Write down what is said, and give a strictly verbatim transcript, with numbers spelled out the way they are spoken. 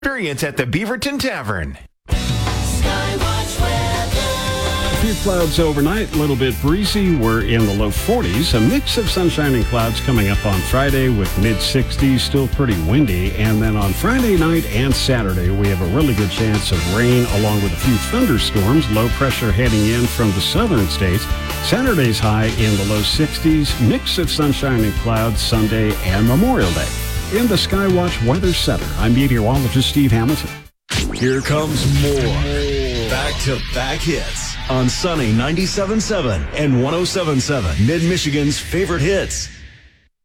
Experience at the Beaverton Tavern. A few clouds overnight, a little bit breezy. We're in the low forties. A mix of sunshine and clouds coming up on Friday with mid sixties, still pretty windy. And then on Friday night and Saturday, we have a really good chance of rain along with a few thunderstorms. Low pressure heading in from the southern states. Saturday's high in the low sixties. Mix of sunshine and clouds Sunday and Memorial Day. In the Skywatch Weather Center, I'm meteorologist Steve Hamilton. Here comes more back-to-back hits on Sunny ninety-seven point seven and one oh seven point seven, Mid-Michigan's favorite hits.